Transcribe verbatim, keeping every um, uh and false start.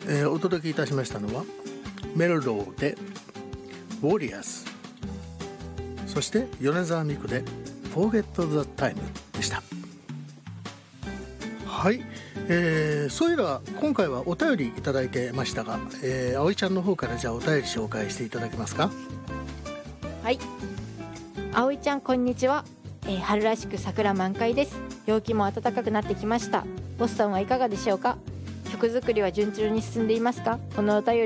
えー、お届けいたしましたのはメルローでウォリアーズ、そして米沢美久で Forget the Time でした。はい、えー、そういえば今回はお便りいただいてましたが、えー、葵ちゃんの方からじゃあお便り紹介していただけますか。 はい、葵ちゃんこんにちは、えー、春らしく桜満開です。陽気も暖かくなってきました。ボストンはいかがでしょうか。曲作りは順調に進んでいますか。このお便り